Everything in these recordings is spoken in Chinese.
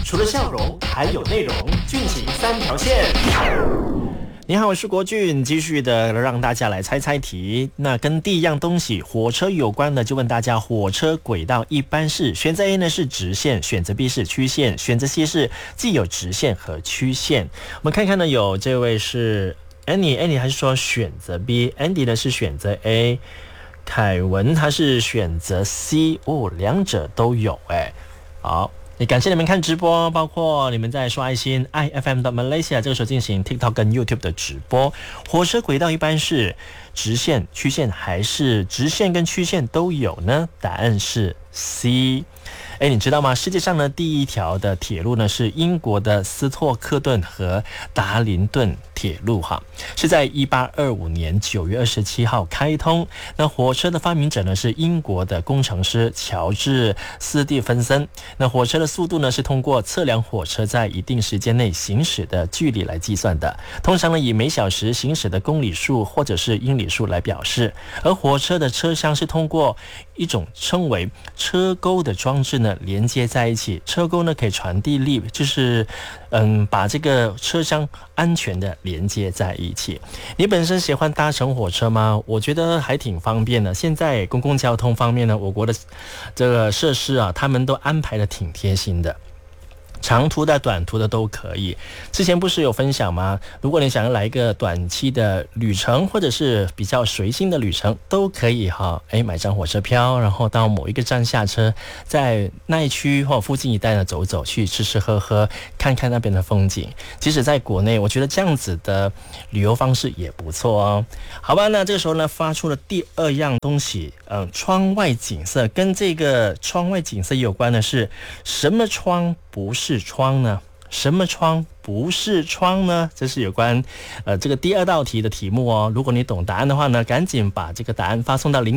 除了笑容还有内容，俊情三条线。你好，我是国俊，继续的让大家来猜猜题。那跟第一样东西火车有关的，就问大家火车轨道一般是选择 A 呢是直线，选择 B 是曲线，选择 C 是既有直线和曲线。我们看看呢，有这位是 Annie 还是说选择 B，Andy 呢是选择 A， 凯文他是选择 C， 哦，两者都有好。也感谢你们看直播，包括你们在刷爱心 IFM.Malaysia 这个时候进行 TikTok 跟 YouTube 的直播。火车轨道一般是直线、曲线还是直线跟曲线都有呢？答案是 C。你知道吗？世界上呢第一条的铁路呢是英国的斯托克顿和达林顿铁路是在1825年9月27号开通。那火车的发明者呢是英国的工程师乔治斯蒂芬森。那火车的速度呢是通过测量火车在一定时间内行驶的距离来计算的，通常呢以每小时行驶的公里数或者是英里数来表示。而火车的车厢是通过一种称为车钩的装置呢连接在一起，车钩呢可以传递力，就是把这个车厢安全的连接在一起。你本身喜欢搭乘火车吗？我觉得还挺方便的。现在公共交通方面呢，我国的这个设施他们都安排的挺贴心的。长途的短途的都可以。之前不是有分享吗？如果你想要来一个短期的旅程或者是比较随性的旅程都可以买张火车票，然后到某一个站下车，在那一区或附近一带呢走走，去吃吃喝喝，看看那边的风景。即使在国内，我觉得这样子的旅游方式也不错哦。好吧，那这个时候呢发出了第二样东西，窗外景色。跟这个窗外景色有关的是什么窗不是窗呢？什么窗不是窗呢？这是有关这个第二道题的题目哦。如果你懂答案的话呢，赶紧把这个答案发送到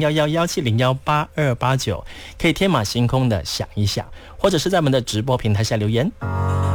0111708289，可以天马行空的想一想，或者是在我们的直播平台下留言。